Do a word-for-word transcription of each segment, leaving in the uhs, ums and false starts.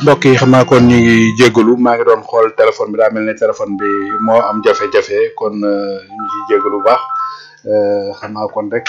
mbokk yi xam naa kon ñu ngi jégalu maa ngi doon xool téléphone bi daa mel ne téléphone bi moo am jafe-jafe kon ñu ngi jégalu bu baax xam naa kon rek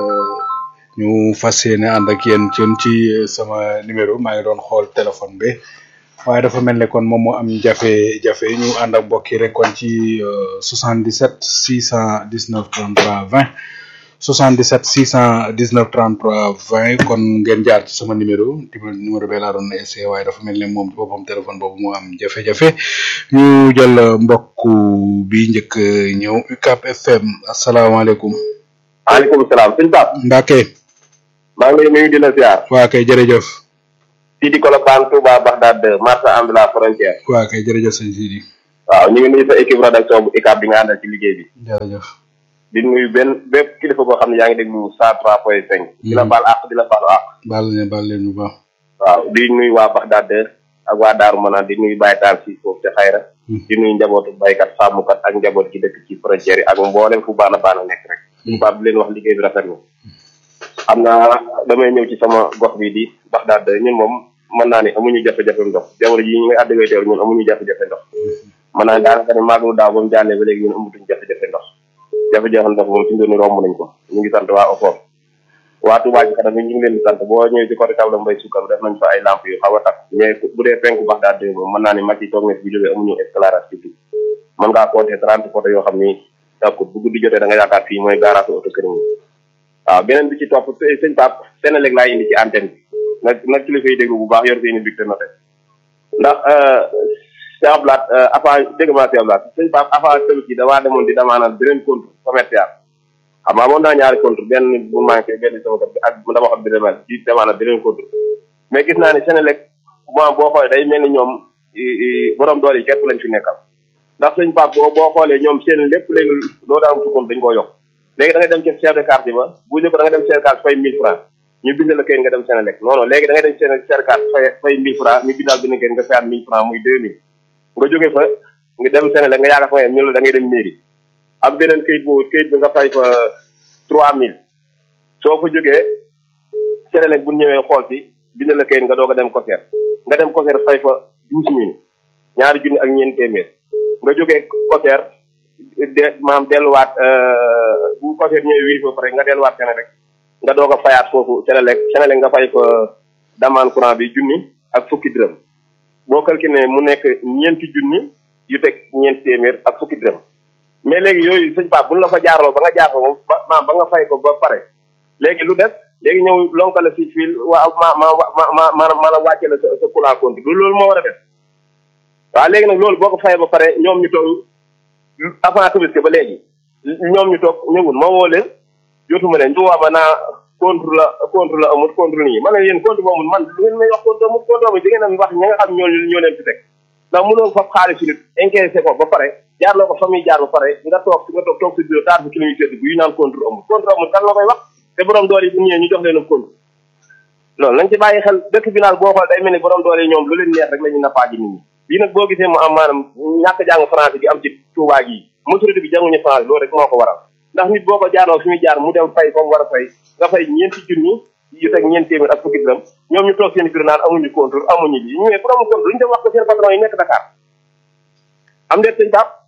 ñu fas yéene ànd ak yéen ci ci sama numéro maa ngi doon xool téléphone bi waaye dafa mel ne kon moom moo am jafe-jafe ñu ànd ak mbokk yi rek kon ci soixante-dix-sept six cent dix-neuf trente-trois vingt soixante-dix-sept six cent dix-neuf trente-trois vingt kon ngeen jaar ci sama numéro numéro bi laa doon essayé waaye dafa mel ne moom ci boppam téléphone boobu moo am jafe-jafe ñu jël mbokk bi njëkk ñëw U C A B F M asalaamaaleykum. waaleykum salaam sëñ Pape. Mbacke. maa ngi lay nuyu di la ziar. waa kay jërëjëf. Sidi Kolobane Touba Bagdad marché ambi la frontière. waa kay jërëjëf sëñ Sidi. waaw ñu ngi nuyu sa équipe rédaction bu U C A B bi nga àndal ci liggéey bi. jërëjëf. di nuyu benn bépp kilifa boo xam ne yaa ngi déglu cent trois point cinq. di la baal àq di la baalu àq. baal leen baal leen bu baax. waaw di nuyu waa Bagdad ak waa Daaru Manaan di nuyu Baye Taal si foofu te xayra. di nuyu njabootu baykat sàmmkat ak njaboot gi dëkk ci frontière yi ak mboolem fu baana baana nekk rek. suñu Pape di leen wax liggéey bi rafet na. xam naa damay ñëw ci sama gox bi di Bagdad ñun moom mën naa ne amuñu jafe-jafe ndox jamono ji ñu ngi àddu ngay teew ñun amuñu jafe-jafe ndox. mën naa ne daanaka ne maagalu daaw ba mu jàllee ba léegi ñun amatuñu jafe-jafe ndox. jafe-jafe ndox moom ci ndox mi romb nañ ko ñu ngi sant waa O F O R waa Touba ci kanam ñu ngi leen di sant boo ñëwee ci côté Kaolack Mbaye Sukkar def nañ fa ay lamp yu xaw a takk mais bu dee penku Bagdad moom mën naa ne mag yi toog na fi jógee amuñu éclairage public mën ngaa compter trente photos yoo xam ni tàkkut bu guddi jotee da nga yaakaar fii mooy garage auto kër yi waaw beneen bi ci topp sëñ Pape Sénélec laa indi ci antenne bi nag nag kilifa yi déglu bu baax yor seeni big te noté ndax Cheikh Abdoulaye avant dégg maa Cheikh Abdoulaye sëñ Pape avant tamit da waa demoon di demaanal beneen compte commercial xam nga amoon naa ñaari compte benn bu manqué benn sama kat bi ak bu dama xam bi demal di demaanal beneen compte mais gis naa ne Sénélec moom boo xoolee day mel ni ñoom borom doole yi képp lañ fi nekkal ndax sëñ Pape boo boo xoolee ñoom seen lépp léegi loo daan ci compte dañ koo yokk léegi da ngay dem ci chef de quartier ba bu njëkk da nga dem chef de quartier fay mille francs ñu bindal la kayit nga dem Sénélec non non léegi da ngay dem chef de quartier fay fay mille francs ñu bindal benn kayit nga fayaat mille francs muy deux mille nga jógee fa nga dem Sénélec nga yaakaar fa ñu la da ngay dem mairie am beneen kayit boobu kayit bi nga fay fa trois mille soo fa jógee Sénélec bu ñëwee xool si bindal la kayit nga doog a dem Coser nga dem Coser fay fa douze mille ñaari junni ak ñeenti téeméer nga jógee Coser de maam delluwaat bu Coser ñëwee wii fa pare nga delluwaat Sénélec nga doog a fayaat foofu Sénélec Sénélec nga fay fa damaan courant bi junni ak fukki dërëm boo calculé mu nekk ñeenti junni yu teg ñeenti téeméer ak fukki dërëm mais léegi yooyu sëñ Pape buñ la fa jaarloo ba nga jaar fa moom ba ba nga fay ko ba pare léegi lu def léegi ñëw lonka la fii fii waa ma ma ma ma maanaam maanaam wàcce la sa sa courant compte du loolu moo war a def waaw léegi nag loolu boo ko fayee ba pare ñoom ñu toog avant Tabaski ba léegi ñoom ñu toog ñëwul ma woo leen jotuma leen ñu waa ma naa contre la contre la amul contre nii ma ne yéen contre bu amul man lu ngeen may wax contre amul contre amul di ngeen am wax ñi nga xam ñoo ñoo leen fi teg ndax mënoo fa xaalis nit encaissé ko ba pare jaarloo ko fa muy jaar ba pare nga toog nga toog toog si bureau taar bi kilomètre bu yu naan contre amul contre amul kan la koy wax te borom doole yi bu ñëwee ñu jox leen contre loolu nañ ci bàyyi xel dëkk bi naal boo xool day mel ni borom doole yi ñoom lu leen neex rek la ñu nappaaji nit ñi bii nag boo gisee mu am maanaam ñàkk jàng français gi am ci Touba gi majorité bi jànguñu français loolu rek moo ko waral ndax nit boo ko jaaroo fi muy jaar mu dem fay comme war a fay nga fay ñeenti junni yu teg ñeenti téeméer ak fukki dërëm ñoom ñu toog seen bureau naan amuñu contrôle amuñu lii ñu ne pour amul contrôle ñu dem wax ko seen patron yi nekk Dakar am déet sëñ Pape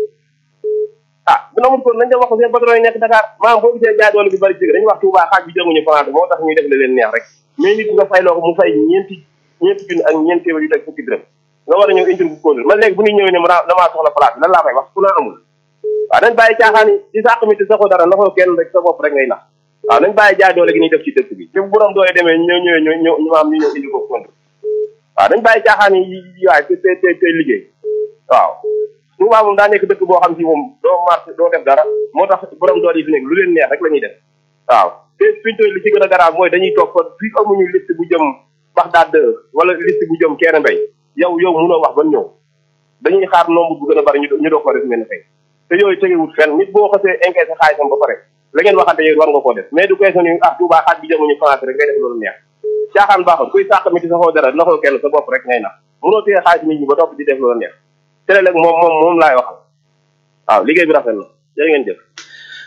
ah bu na amul contrôle nañ dem wax ko seen patron yi nekk Dakar maanaam boo gisee jaay doole bi bari jëg dañuy wax Touba xaaj bi jànguñu français moo tax ñuy def la leen neex rek mais nit nga fay loo ko mu fay ñeenti ñeenti junni ak ñeenti téeméer yu teg fukki dërëm nga war a ñëw indil ko contrôle man léegi bu ñuy ñëwee ne ma damaa soxla place lan laa fay wax ku naa amul waaw nañ bàyyi caaxaan yi di sàq mi ti saxoo dara ndaxoo kenn rek sa bopp rek ngay nax waaw nañ bàyyi jaay doole gi ñuy def ci dëkk bi te bu borom doole demee ñëw ñëwee ñëw ñëw ñu am ñu ñëw indi ko contre waaw nañ bàyyi caaxaan yi waay te te te liggéey waaw Touba moom daa nekk dëkk boo xam si moom doo marché doo def dara moo tax borom doole yi fi nekk lu leen neex rek la ñuy def waaw te fiñu toll li ci gën a garaaw mooy dañuy toog fa fii amuñu liste bu jëm Bagdad wala liste bu jëm Kéré Mbay yow yow mënoo wax ban ñëw dañuy xaar nombre bu gën a bari ñu ñu doog ko def mel fay te yooyu tegewut fenn nit boo xasee encaissé xaalisam ba pare la ngeen waxante yooyu war nga koo def mais du question ni ah Touba xaaj bi jëmuñu français rek ngay def loolu neex caaxaan baaxul kuy sàq mi ti saxoo dara naxoo kenn sa bopp rek ngay nax mënoo téye xaalis nit ñi ba topp di def loolu neex te léeg moom moom moom laay waxal waaw liggéey bi rafet na jërë ngeen jëf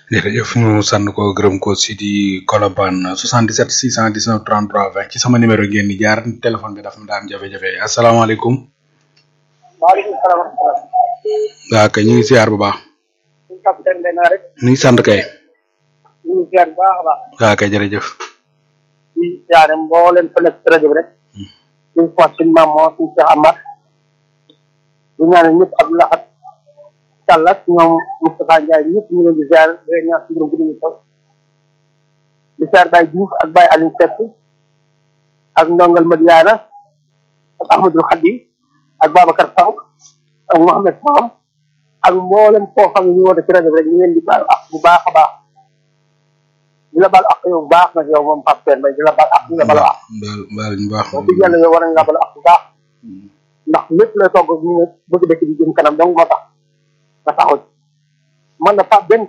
jërëjëf ñu sant ko gërëm ko si di Colobane soixante-dix-sept six cent dix-neuf trente-trois vingt ci sama numéro ngeen di jaar téléphone bi dafa daan jafe-jafe asalaamaaleykum. waaleykum salaam. waaw kay ñu ngi ziar bu baax. ñu ngi capitaine Ndeye naa rek. ñu ngi sant kay. ñu ngi ziar bu baax a baax. waaw kay jërëjëf. di ziare mbooleem fa nekk ci rajo bi rek. suñu fois suñu maam moo suñu Cheikh Amar. di ñaanal ñëpp Abdoulaye Sall ak ñoom Moustapha Ndiaye ñëpp ñu leen di ziar di leen ñaan suñu guddi ñu taw. di ziar Baye Diouf ak Baye Aliou Seck ak Ndongal Madiana ak Ahmadou Khadi ak Babacar Sow ak Mouhamed Sam ak mboolem koo xam ne ñu woote ci rajo bi rek ñu leen di baal ak bu baax a baax di la baal ak yow bu baax nag yow moom Pape Sène Mbaye di la baal ak di la baal ak baal baal ñu baax. wax dëgg yàlla yow war nañ la baal ak bu baax ndax lépp lay togg ñu ne bëgg dëkk bi jëm kanam donc moo tax nga taxaw man na Pape benn